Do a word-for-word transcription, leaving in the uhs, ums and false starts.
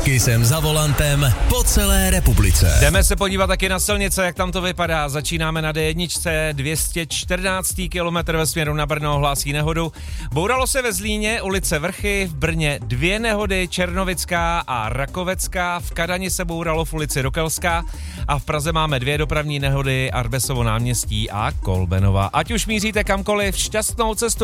Kysem za volantem po celé republice. Jdeme se podívat taky na silnice, jak tam to vypadá. Začínáme na D jedna, dvě stě čtrnáctý kilometr ve směru na Brno, hlásí nehodu. Bouralo se ve Zlíně, ulice Vrchy, v Brně dvě nehody, Černovická a Rakovecká, v Kadani se bouralo v ulici Rokelská a v Praze máme dvě dopravní nehody, Arbesovo náměstí a Kolbenova. Ať už míříte kamkoliv, šťastnou cestu.